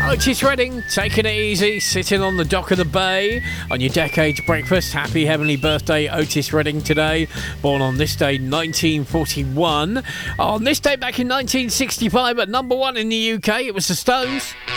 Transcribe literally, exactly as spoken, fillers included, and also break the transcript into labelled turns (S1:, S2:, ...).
S1: Otis Redding, taking it easy, sitting on the dock of the bay on your Decades Breakfast. Happy heavenly birthday, Otis Redding, today. Born on this day, nineteen forty-one. On this day back in nineteen sixty-five, at number one in the U K, it was the Stones.